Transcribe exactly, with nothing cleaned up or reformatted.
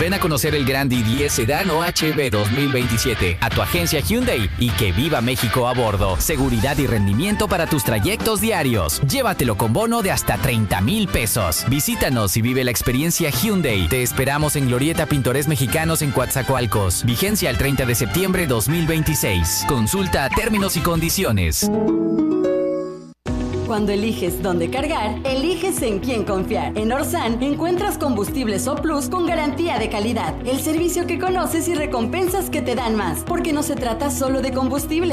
Ven a conocer el Grand i diez Sedan O H V dos mil veintisiete a tu agencia Hyundai y que viva México a bordo. Seguridad y rendimiento para tus trayectos diarios. Llévatelo con bono de hasta treinta mil pesos. Visítanos y vive la experiencia Hyundai. Te esperamos en Glorieta Pintores Mexicanos en Coatzacoalcos. Vigencia el treinta de septiembre de dos mil veintiséis. Consulta términos y condiciones. Cuando eliges dónde cargar, eliges en quién confiar. En Orsan encuentras combustibles O Plus con garantía de calidad. El servicio que conoces y recompensas que te dan más. Porque no se trata solo de combustible.